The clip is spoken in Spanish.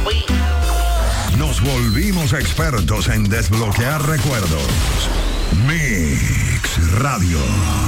Nos volvimos expertos en desbloquear recuerdos. Mix Radio.